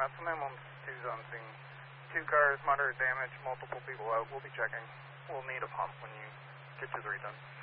that's the minimum 2 zone scene. 2 cars, moderate damage, multiple people out. We'll be checking. We'll need a pump when you get to the return.